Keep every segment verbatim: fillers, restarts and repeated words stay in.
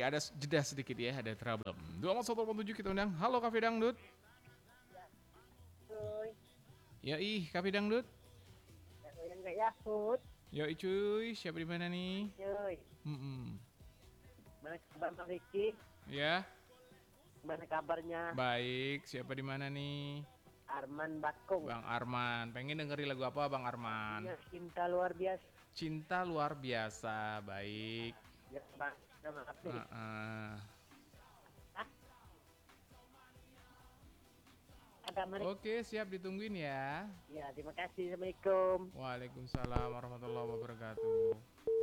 ada jeda sedikit ya, ada problem. dua empat satu tujuh kita undang. Halo Kafe Dangdut. Cuy. Yoi, Kafe Dangdut. Yang enggak Yahut. Yoi cuy, siapa di mana nih? Cuy. Hmm. Mana kabar Bang Riki? Ya. Mana kabarnya? Baik, siapa di mana nih? Arman Bakung. Bang Arman, pengen dengerin lagu apa Bang Arman? Ya, cinta luar biasa. Cinta luar biasa, baik. Ya, Bang. Terima kasih. Uh -uh. Ada mari. Oke, siap ditungguin ya. Ya, terima kasih. Assalamualaikum. Waalaikumsalam warahmatullahi wabarakatuh.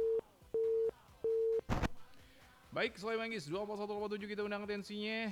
Baik, selain Manggis, dua empat satu tujuh kita undang atensinya.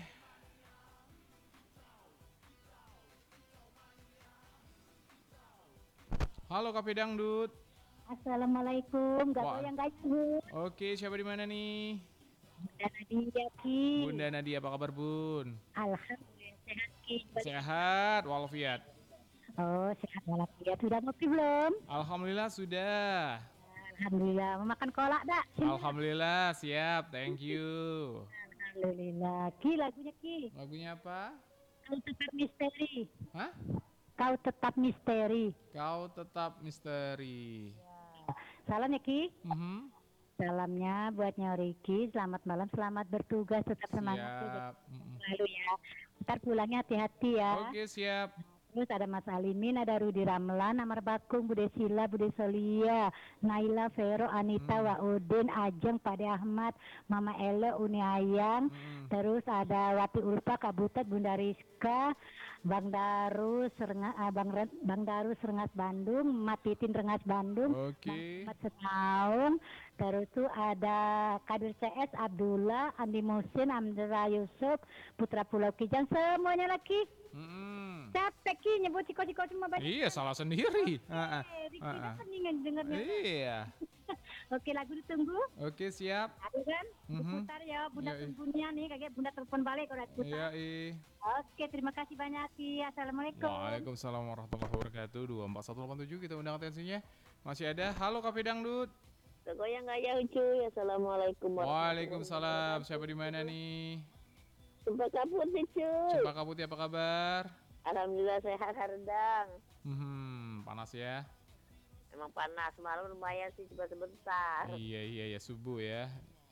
Halo Kafe Dangdut. Assalamualaikum. Gak tahu yang gak Yahut. Oke, siapa di mana nih? Bunda Nadia Ki. Bunda Nadia, apa kabar Bun? Alhamdulillah sehat Ki. Sehat walafiat. Oh, sehat walafiat. Sudah ngopi belum? Alhamdulillah sudah. Alhamdulillah. Mau makan kolak dak? Alhamdulillah siap, thank you. Alhamdulillah. Ki, lagunya Ki. Lagunya apa? Kau tetap misteri. Hah? Kau tetap misteri. Kau tetap misteri. Ya. Salam ya Ki. Mm-hmm. Salamnya buat Nyoriki. Selamat malam, selamat bertugas, tetap semangat siap. Lalu ya. Ntar pulangnya hati-hati ya. Oke siap. Terus ada Mas Alimin, ada Rudi Ramlan, Amar Bakung, Bude Sila, Bude Solia, Naila, Vero, Anita, hmm. Waudin, Ajeng, Pade Ahmad, Mama Ele, Uni Ayang, hmm. terus ada Wati Ulfa, Kak Butet, Bunda Rizka, Bang Darus, Renga, uh, Bang, Ren, Bang Darus Rengas Bandung, Mat Titin Rengas Bandung, okay. Mat Setaung, terus tuh ada Kadir C S, Abdullah, Andi Musin, Amdra Yusuf, Putra Pulau Kijang, semuanya lagi. Mm-hmm. Capek Ki nyebut Ciko-Ciko cuma banyak. Iya, salah sendiri. Heeh. Kita kan ingin dengarnya. Iya. Oke, lagu ditunggu. Oke, siap. Ada kan? Mm-hmm. Putar ya, Bunda Yai. tunggunya nih, kayak Bunda telepon balik kalau putar. Iya, Oke, terima kasih banyak Ki. Assalamualaikum. Waalaikumsalam warahmatullahi wabarakatuh. dua empat satu delapan tujuh kita undang atensinya. Masih ada. Halo Kafe Dangdut. Goyang gak ya cuy. Assalamualaikum warahmatullahi wabarakatuh. Waalaikumsalam. Siapa di mana nih? Cempaka Putih cuy. Cempaka Putih, apa kabar? Alhamdulillah sehat Hardang. Hmm, panas ya? Emang panas, malam lumayan sih, cuma sebentar. Iya iya ya, subuh ya.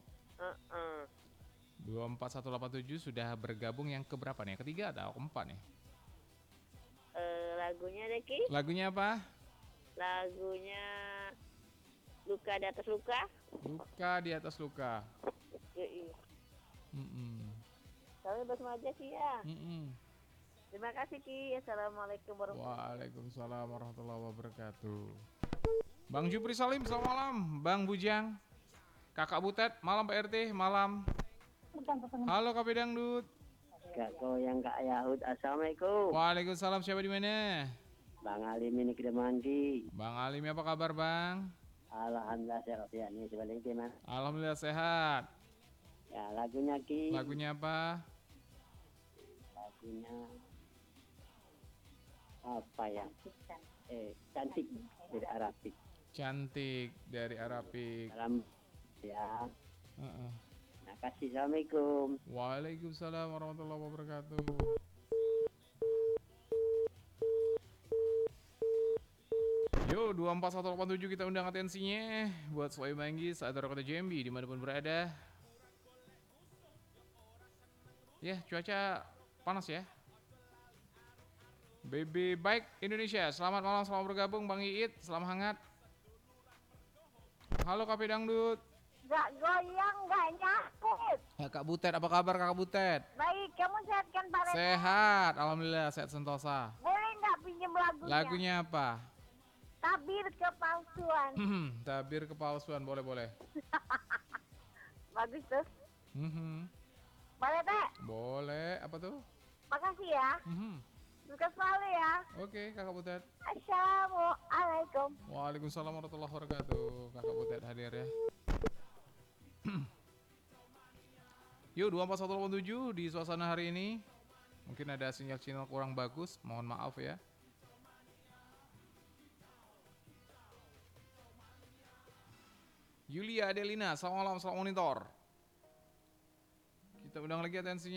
Uh-uh. dua empat satu delapan tujuh sudah bergabung yang keberapa nih? Ketiga atau keempat nih? Uh, lagunya deh Ki. Lagunya apa? Lagunya Luka di atas luka. Luka di atas luka. Iya. Mm-mm. Kami bersama aja Ki ya. Mm-mm. Terima kasih Ki. Assalamualaikum warahmatullahi wabarakatuh. Waalaikumsalam warahmatullahi wabarakatuh. Bang Jupri Salim, selamat malam. Bang Bujang, Kakak Butet, malam Pak R T, malam. Halo Kafe Dangdut. Gak goyang Kak Yahud. Assalamualaikum. Waalaikumsalam, siapa di mana? Bang Alim ini Kedemangan Ki. Bang Alim, apa kabar Bang? Alhamdulillah sehat ya. Nih sebaliknya gimana? Alhamdulillah sehat. Ya lagunya Ki. Lagunya apa? Lagunya apa ya? Eh cantik dari Arabik. Cantik dari Arabik. Salam ya. Uh-uh. Terima kasih. Assalamualaikum. Waalaikumsalam warahmatullahi wabarakatuh. Yo, dua empat satu delapan tujuh kita undang atensinya buat Soe Manggis atau Kota Jambi dimanapun berada. Ya, cuaca panas ya. B B Bike Indonesia, selamat malam, selamat bergabung Bang Iit, selamat hangat. Halo Kafe Dangdut. Gak goyang, gak nyakut. Ya, Kak Butet, apa kabar Kak Butet? Baik, kamu sehat kan Pak Rena? Sehat, alhamdulillah, sehat sentosa. Boleh nggak pinjam lagunya? Lagunya apa? Tabir kepalsuan. Hmm, tabir kepalsuan, boleh-boleh. Bagus tuh. Hmm, Boleh Teh? boleh, apa tuh? Makasih ya. Hmm, Sukses selalu ya. oke Kakak Butet. Assalamualaikum. Waalaikumsalam warahmatullahi wabarakatuh. Kakak Butet hadir ya. Yuk, dua empat satu delapan tujuh di suasana hari ini. Mungkin ada sinyal-sinyal kurang bagus, mohon maaf ya. Yulia Adelina, selamat malam, selamat monitor. Kita undang lagi atensinya.